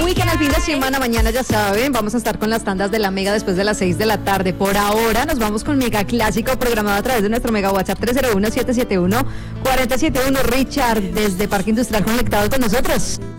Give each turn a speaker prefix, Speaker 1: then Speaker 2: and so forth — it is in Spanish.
Speaker 1: Weekend, el fin de semana. Mañana ya saben, vamos a estar con las tandas de la Mega después de las 6 de la tarde. Por ahora nos vamos con Mega Clásico programado a través de nuestro Mega WhatsApp 301-771-471. Richard, desde Parque Industrial, conectado con nosotros.